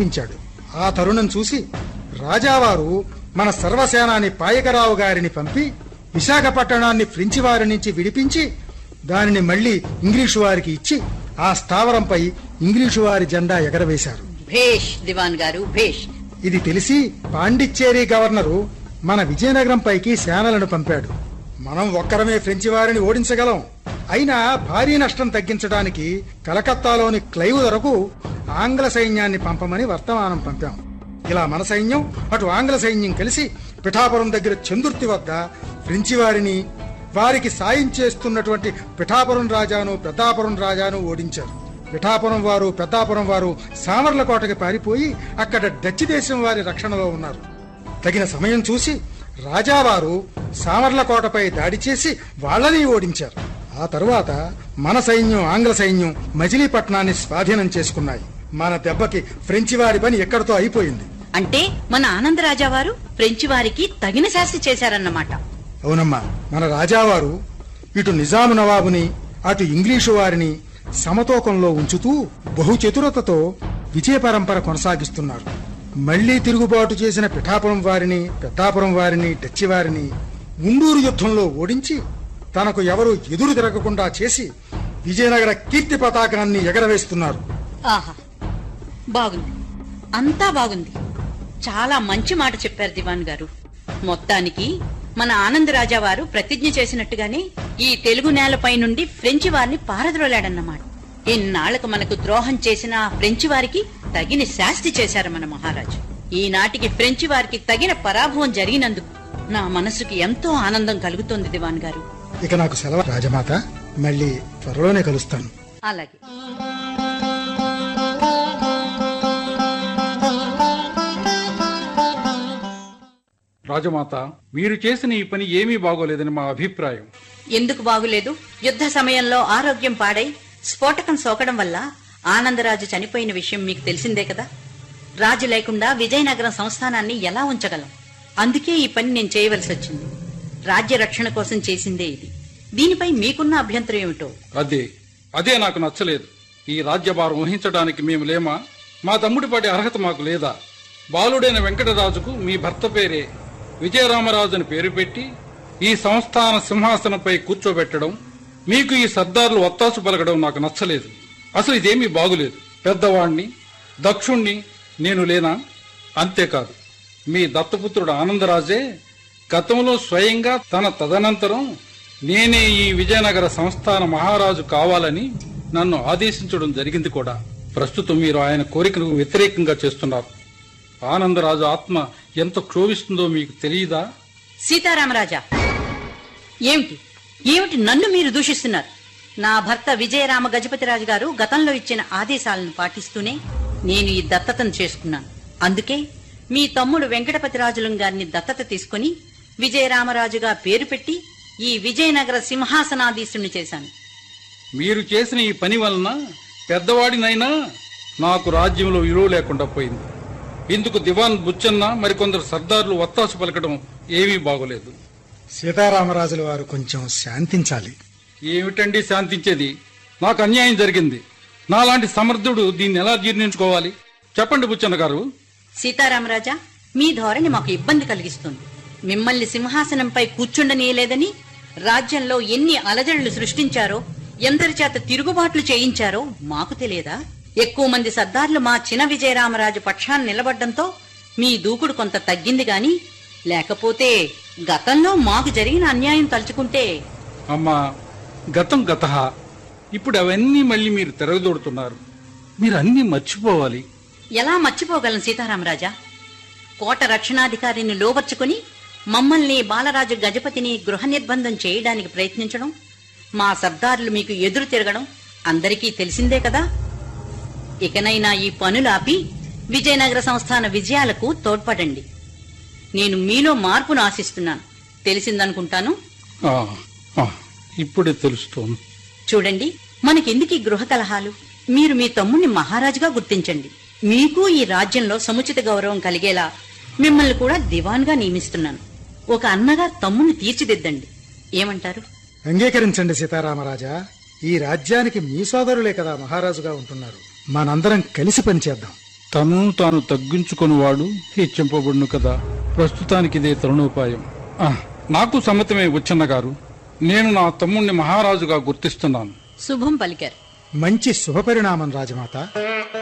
పంపించాడు. ఆ తరుణం చూసి రాజావారు మన సర్వసేనాని పాయకరావు గారిని పంపి విశాఖపట్టణాన్ని ఫ్రెంచి వారి నుంచి విడిపించి దానిని మళ్లీ ఇంగ్లీషు వారికి ఇచ్చి ఆ స్థావరంపై ఇంగ్లీషు వారి జెండా ఎగరవేశారు. భేష్ దివాన్ గారు, భేష్. ఇది తెలిసి పాండిచ్చేరి గవర్నరు మన విజయనగరం పైకి సేనలను పంపాడు. మనం ఒక్కరమే ఫ్రెంచి వారిని ఓడించగలం. అయినా భారీ నష్టం తగ్గించడానికి కలకత్తాలోని క్లైవ్ వరకు ఆంగ్ల సైన్యాన్ని పంపమని వర్తమానం పంపాం. ఇలా మన సైన్యం అటు ఆంగ్ల సైన్యం కలిసి పిఠాపురం దగ్గర చందుర్తి వద్ద ఫ్రెంచి వారిని, వారికి సాయం చేస్తున్నటువంటి పిఠాపురం రాజాను పెద్దాపురం రాజాను ఓడించారు. పిఠాపురం వారు పెద్దాపురం వారు సామర్లకోటకి పారిపోయి అక్కడ డచ్ దేశం వారి రక్షణలో ఉన్నారు. తగిన సమయం చూసి రాజావారు సామర్లకోటపై దాడి చేసి వాళ్ళని ఓడించారు. ఆ తరువాత మన సైన్యం ఆంగ్ల సైన్యం మజిలీపట్నాన్ని స్వాధీనం చేసుకున్నాయి. మన దెబ్బకి ఫ్రెంచి వారి పని ఎక్కడితో అయిపోయింది. అంటే మన ఆనందరాజావారు ఫ్రెంచి వారికి తగిన శాస్తి చేశారన్నమాట. అవునమ్మా, మన రాజావారు ఇటు నిజాము నవాబుని అటు ఇంగ్లీషు వారిని సమతూకంలో ఉంచుతూ బహుచతురతతో విజయ పరంపర కొనసాగిస్తున్నారు. మళ్లీ తిరుగుబాటు చేసిన పిఠాపురం వారిని పెద్దాపురం వారిని డచ్చి వారిని ఉండూరు యుద్ధంలో ఓడించి తనకు ఎవరు ఎదురు తిరగకుండా చేసి విజయనగర కీర్తి పతాకాన్ని ఎగరవేస్తున్నారు. ఆహా, బాగుంది, అంతా బాగుంది. చాలా మంచి మాట చెప్పారు దివాన్ గారు. మొత్తానికి మన ఆనందరాజా వారు ప్రతిజ్ఞ చేసినట్టుగానే ఈ తెలుగు నేలపై నుండి ఫ్రెంచి వారిని పారద్రోలాడన్నమాట. ఇన్నాళ్లకు మనకు ద్రోహం చేసిన ఫ్రెంచి వారికి తగిన శాస్తి చేశారు మన మహారాజు. ఈనాటికి ఫ్రెంచి వారికి తగిన పరాభవం జరిగినందుకు నా మనసుకి ఎంతో ఆనందం కలుగుతోంది దివాన్ గారు. ఇక నాకు సెలవు రాజమాత. మళ్ళీ త్వరలోనే కలుస్తాను. అలాగే. రాజమాత, మీరు చేసిన ఈ పని ఏమీ బాగోలేదని మా అభిప్రాయం. ఎందుకు బాగులేదు? యుద్ధ సమయంలో ఆరోగ్యం పాడై స్ఫోటకం సోకడం వల్ల ఆనందరాజు చనిపోయిన విషయం మీకు తెలిసిందే కదా. రాజు లేకుండా విజయనగరం సంస్థానాన్ని ఎలా ఉంచగలం? అందుకే ఈ పని నేను చేయవలసి వచ్చింది. రాజ్య రక్షణ కోసం చేసిందే ఇది. దీనిపై మీకున్న అభ్యంతరం ఏమిటో? అదే నాకు నచ్చలేదు. ఈ రాజ్యభారం వహించడానికి మేము లేమా? మా తమ్ముడి పడే అర్హత మాకు లేదా? బాలుడైన వెంకటరాజుకు మీ భర్త పేరే విజయరామరాజు అని పేరు పెట్టి ఈ సంస్థాన సింహాసనంపై కూర్చోబెట్టడం, మీకు ఈ సర్దార్లు ఒత్తాసు పలకడం నాకు నచ్చలేదు. అసలు ఇదేమీ బాగులేదు. పెద్దవాణ్ణి, దక్షుణ్ణి నేను లేనా? అంతేకాదు, మీ దత్తపుత్రుడు ఆనందరాజే గతంలో స్వయంగా తన తదనంతరం నేనే ఈ విజయనగర సంస్థాన మహారాజు కావాలని నన్ను ఆదేశించడం జరిగింది కూడా. ప్రస్తుతం మీరు ఆయన కోరికను వ్యతిరేకంగా చేస్తున్నారు. ఆనందరాజు ఆత్మ ఎంత క్షోభిస్తుందో మీకు తెలియదా? సీతారామరాజా, ఏమిటి నన్ను మీరు దూషిస్తున్నారు? నా భర్త విజయరామ గజపతిరాజు గారు గతంలో ఇచ్చిన ఆదేశాలను పాటిస్తూనే నేను ఈ దత్తతను చేసుకున్నాను. అందుకే మీ తమ్ముడు వెంకటపతిరాజులం గారిని దత్తత తీసుకుని విజయరామరాజుగా పేరు పెట్టి ఈ విజయనగర సింహాసనాధీశుణ్ణి చేశాను. మీరు చేసిన ఈ పని వలన పెద్దవాడినైనా నాకు రాజ్యంలో విలువ లేకుండా పోయింది. ఇందుకు దివాన్ బుచ్చన్న మరికొందరు సర్దార్లు ఒత్తాసు పలకడం ఏమీ బాగోలేదు. సీతారామరాజుల వారు కొంచెం శాంతించాలి. ఏమిటండి శాంతించేది? నాకు అన్యాయం జరిగింది. నాలాంటి సమర్థుడు దీన్ని ఎలా జీర్ణించుకోవాలి? చెప్పండి బుచ్చన్న గారు. సీతారామరాజా, మీ ధోరణి మాకు ఇబ్బంది కలిగిస్తుంది. మిమ్మల్ని సింహాసనంపై కూర్చుండనీయలేదని రాజ్యంలో ఎన్ని అలజడులు సృష్టించారో, ఎందరి చేత తిరుగుబాట్లు చేయించారో మాకు తెలియదా? ఎక్కువ మంది సర్దార్లు మా చిన విజయరామరాజు పక్షాన్ని నిలబడ్డంతో మీ దూకుడు కొంత తగ్గింది గాని, లేకపోతే గతంలో మాకు జరిగిన అన్యాయం తలుచుకుంటే. అమ్మా, గతం గతః. ఇప్పుడు అవన్నీ మళ్ళీ మీరు తిరగదోడుతున్నారు. మీరు అన్ని మర్చిపోవాలి. ఎలా మర్చిపోగలను సీతారామరాజా? కోట రక్షణాధికారిని లోబర్చుకుని మమ్మల్ని బాలరాజు గజపతిని గృహ నిర్బంధం చేయడానికి ప్రయత్నించడం, మా సర్దారులు మీకు ఎదురు తిరగడం అందరికీ తెలిసిందే కదా. ఇకనైనా ఈ పనులు ఆపి విజయనగర సంస్థాన విజయాలకు తోడ్పడండి. నేను మీలో మార్పును ఆశిస్తున్నాను. తెలిసిందనుకుంటాను. ఇప్పుడే తెలుస్తోంది. చూడండి, మనకెందుకు ఈ గృహ కలహాలు? మీరు మీ తమ్ముణ్ణి మహారాజుగా గుర్తించండి. మీకు ఈ రాజ్యంలో సముచిత గౌరవం కలిగేలా మిమ్మల్ని కూడా దివాన్గా నియమిస్తున్నాను. ఒక అన్నగా తమ్ముణ్ణి తీర్చిదిద్దండి. ఏమంటారు? అంగీకరించండి సీతారామరాజా. ఈ రాజ్యానికి మీ సోదరులే కదా మహారాజుగా ఉంటున్నారు. మనందరం కలిసి పనిచేద్దాం. తనను తాను తగ్గించుకొనివాడు హెచ్చింపబడును కదా. ప్రస్తుతానికి ఇదే తరుణోపాయం. నాకు సమ్మతమే వచ్చన్న గారు. నేను నా తమ్ముణ్ణి మహారాజుగా గుర్తిస్తున్నాను. శుభం పలికారు. మంచి శుభపరిణామం రాజమాత.